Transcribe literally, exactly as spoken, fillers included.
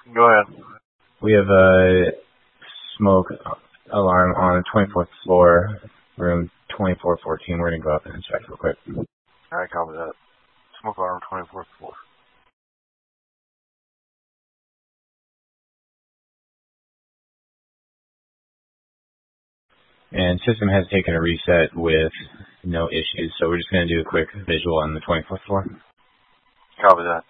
Go ahead. We have a smoke alarm on the twenty-fourth floor, room twenty-four fourteen. We're going to go up and inspect real quick. All right, copy that. Smoke alarm, twenty-fourth floor. And system has taken a reset with no issues, so we're just going to do a quick visual on the twenty-fourth floor. Copy that.